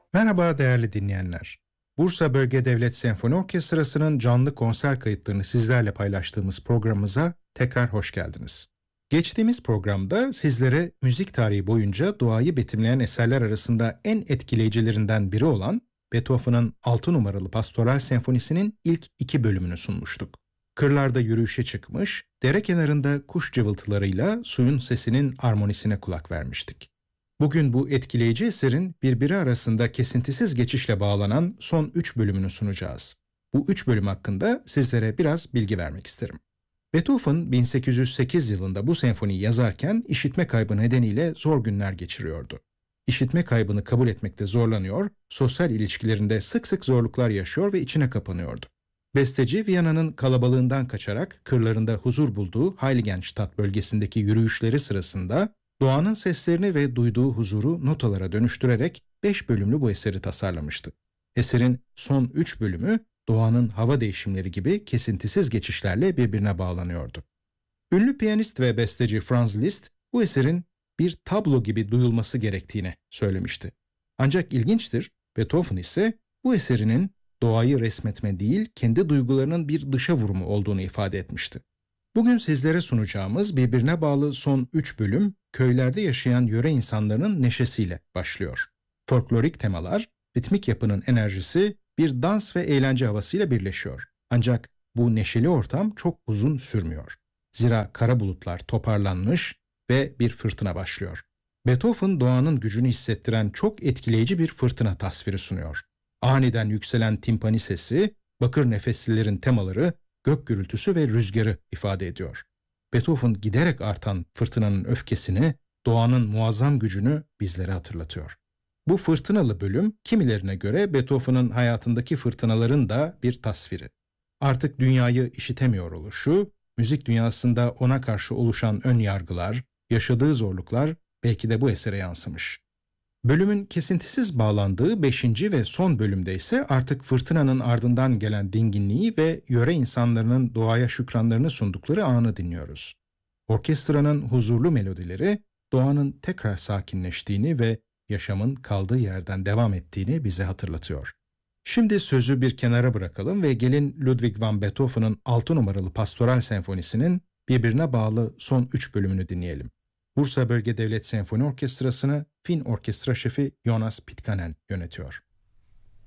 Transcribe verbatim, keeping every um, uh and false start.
Merhaba değerli dinleyenler. Bursa Bölge Devlet Senfoni Orkestrası'nın canlı konser kayıtlarını sizlerle paylaştığımız programımıza tekrar hoş geldiniz. Geçtiğimiz programda sizlere müzik tarihi boyunca doğayı betimleyen eserler arasında en etkileyicilerinden biri olan Beethoven'ın altı numaralı Pastoral Senfonisi'nin ilk iki bölümünü sunmuştuk. Kırlarda yürüyüşe çıkmış, dere kenarında kuş cıvıltılarıyla suyun sesinin armonisine kulak vermiştik. Bugün bu etkileyici eserin birbiri arasında kesintisiz geçişle bağlanan son üç bölümünü sunacağız. Bu üç bölüm hakkında sizlere biraz bilgi vermek isterim. Beethoven bin sekiz yüz sekiz yılında bu senfoniyi yazarken işitme kaybı nedeniyle zor günler geçiriyordu. İşitme kaybını kabul etmekte zorlanıyor, sosyal ilişkilerinde sık sık zorluklar yaşıyor ve içine kapanıyordu. Besteci Viyana'nın kalabalığından kaçarak kırlarında huzur bulduğu Heiligenstadt bölgesindeki yürüyüşleri sırasında doğanın seslerini ve duyduğu huzuru notalara dönüştürerek beş bölümlü bu eseri tasarlamıştı. Eserin son üç bölümü doğanın hava değişimleri gibi kesintisiz geçişlerle birbirine bağlanıyordu. Ünlü piyanist ve besteci Franz Liszt bu eserin bir tablo gibi duyulması gerektiğini söylemişti. Ancak ilginçtir, Beethoven ise bu eserinin doğayı resmetme değil, kendi duygularının bir dışa vurumu olduğunu ifade etmişti. Bugün sizlere sunacağımız birbirine bağlı son üç bölüm, köylerde yaşayan yöre insanlarının neşesiyle başlıyor. Folklorik temalar, ritmik yapının enerjisi bir dans ve eğlence havasıyla birleşiyor. Ancak bu neşeli ortam çok uzun sürmüyor. Zira kara bulutlar toparlanmış ve bir fırtına başlıyor. Beethoven doğanın gücünü hissettiren çok etkileyici bir fırtına tasviri sunuyor. Aniden yükselen timpani sesi, bakır nefeslilerin temaları, gök gürültüsü ve rüzgarı ifade ediyor. Beethoven giderek artan fırtınanın öfkesini, doğanın muazzam gücünü bizlere hatırlatıyor. Bu fırtınalı bölüm kimilerine göre Beethoven'ın hayatındaki fırtınaların da bir tasviri. Artık dünyayı işitemiyor oluşu, müzik dünyasında ona karşı oluşan ön yargılar, yaşadığı zorluklar belki de bu esere yansımış. Bölümün kesintisiz bağlandığı beşinci ve son bölümde ise artık fırtınanın ardından gelen dinginliği ve yöre insanlarının doğaya şükranlarını sundukları anı dinliyoruz. Orkestranın huzurlu melodileri doğanın tekrar sakinleştiğini ve yaşamın kaldığı yerden devam ettiğini bize hatırlatıyor. Şimdi sözü bir kenara bırakalım ve gelin Ludwig van Beethoven'ın altı numaralı Pastoral Senfonisi'nin birbirine bağlı son üç bölümünü dinleyelim. Bursa Bölge Devlet Senfoni Orkestrası'nı Fin Orkestra Şefi Jonas Pitkanen yönetiyor.